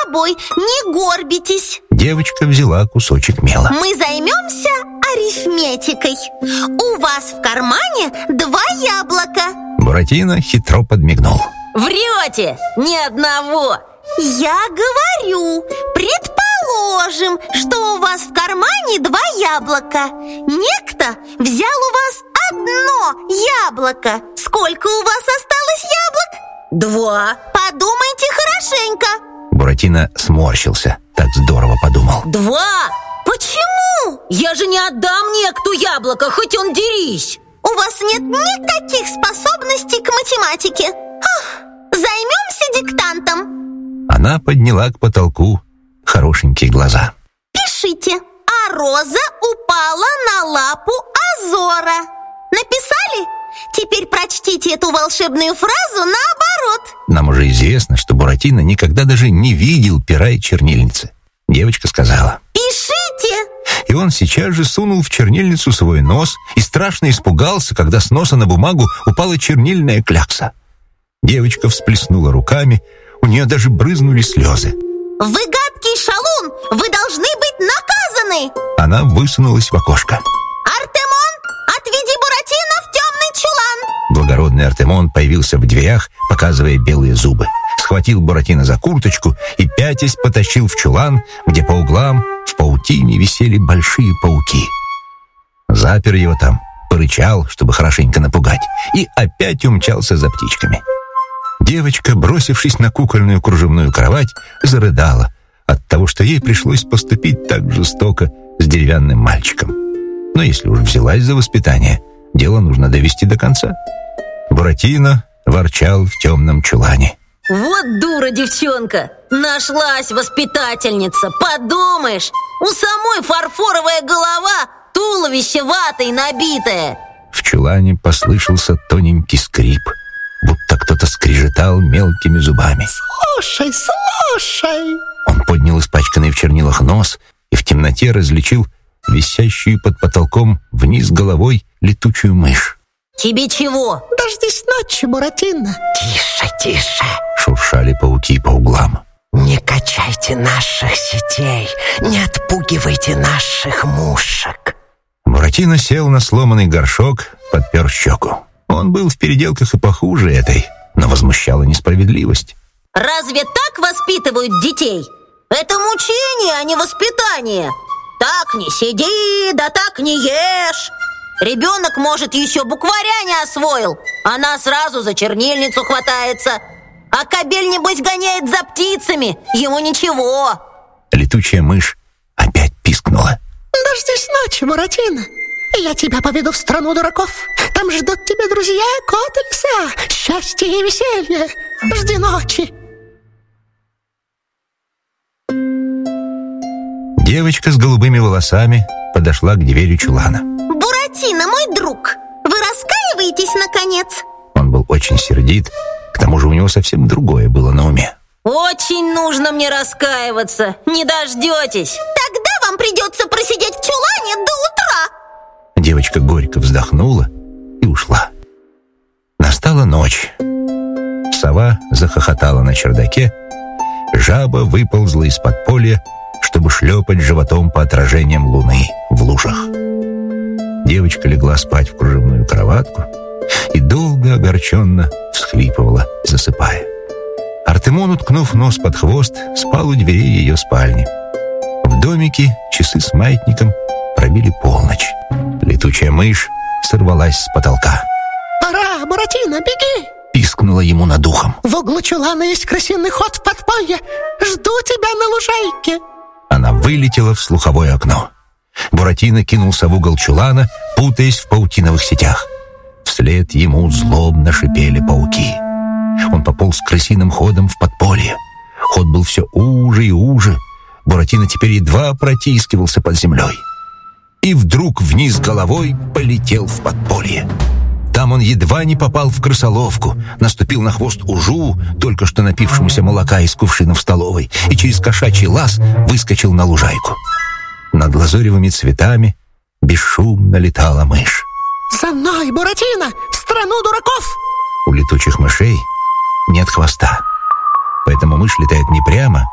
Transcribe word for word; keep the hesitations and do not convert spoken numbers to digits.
собой, не горбитесь. Девочка взяла кусочек мела. Мы займемся арифметикой. У вас в кармане два яблока. Буратино хитро подмигнул. Врете! Ни одного! Я говорю, предположим, что у вас в кармане два яблока. Некто взял у вас одно яблоко. Сколько у вас осталось яблок? Два. Подумайте хорошенько. Буратино сморщился. Так здорово подумал. Два? Почему? Я же не отдам Некту яблоко, хоть он дерись. У вас нет никаких способностей к математике. Ах, займемся диктантом. Она подняла к потолку хорошенькие глаза. Пишите. А роза упала на лапу Азора. Написали? Теперь прочтите эту волшебную фразу наоборот. Нам уже известно, что Буратино никогда даже не видел пера и чернильницы. Девочка сказала: пишите. И он сейчас же сунул в чернильницу свой нос и страшно испугался, когда с носа на бумагу упала чернильная клякса. Девочка всплеснула руками, у нее даже брызнули слезы. Вы гадкий шалун, вы должны быть наказаны. Она высунулась в окошко. Артемон, отведи Буратино в темный чулан. Благородный Артемон появился в дверях, показывая белые зубы. Схватил Буратино за курточку и, пятясь, потащил в чулан, где по углам в паутине висели большие пауки. Запер его там, порычал, чтобы хорошенько напугать, и опять умчался за птичками. Девочка, бросившись на кукольную кружевную кровать, зарыдала от того, что ей пришлось поступить так жестоко с деревянным мальчиком. Но если уж взялась за воспитание, дело нужно довести до конца. Буратино ворчал в темном чулане. Вот дура девчонка! Нашлась воспитательница, подумаешь! У самой фарфоровая голова, туловище ватой набитое. В чулане послышался тоненький скрип, будто кто-то скрежетал мелкими зубами. Слушай, слушай! Он поднял испачканный в чернилах нос и в темноте различил висящую под потолком вниз головой летучую мышь. Тебе чего? Дождись ночи, Буратино. Тише, тише. Шуршали пауки по углам. Не качайте наших сетей, не отпугивайте наших мушек. Буратино сел на сломанный горшок, подпер щеку. Он был в переделках и похуже этой, но возмущала несправедливость. Разве так воспитывают детей? Это мучение, а не воспитание. Так не сиди, да так не ешь. Ребенок, может, еще букваря не освоил. Она сразу за чернильницу хватается. А кобель, небось, гоняет за птицами. Ему ничего. Летучая мышь опять пискнула. Дождись ночи, Буратино. Я тебя поведу в страну дураков. Там ждут тебя друзья, кот и лиса. Счастье и веселье. Жди ночи. Девочка с голубыми волосами подошла к двери чулана. Буратино, мой друг, вы раскаиваетесь, наконец? Он был очень сердит. К тому же у него совсем другое было на уме. Очень нужно мне раскаиваться. Не дождетесь. Тогда вам придется просидеть в чулане до утра. Девочка горько вздохнула и ушла. Настала ночь. Сова захохотала на чердаке. Жаба выползла из подполья, чтобы шлепать животом по отражениям луны в лужах. Девочка легла спать в кружевную кроватку и долго огорченно всхлипывала, засыпая. Артемон, уткнув нос под хвост, спал у дверей ее спальни. В домике часы с маятником пробили полночь. Летучая мышь сорвалась с потолка. Пора, Буратино, беги! Пискнула ему над ухом. В углу чулана есть крысиный ход в подполье. Жду тебя на лужайке. Она вылетела в слуховое окно. Буратино кинулся в угол чулана, путаясь в паутиновых сетях. Вслед ему злобно шипели пауки. Он пополз крысиным ходом в подполье. Ход был все уже и уже. Буратино теперь едва протискивался под землей. И вдруг вниз головой полетел в подполье. Там он едва не попал в крысоловку, наступил на хвост ужу, только что напившемуся молока из кувшина в столовой, и через кошачий лаз выскочил на лужайку. Над лазоревыми цветами бесшумно летала мышь. За мной, Буратино, в страну дураков! У летучих мышей нет хвоста, поэтому мышь летает не прямо,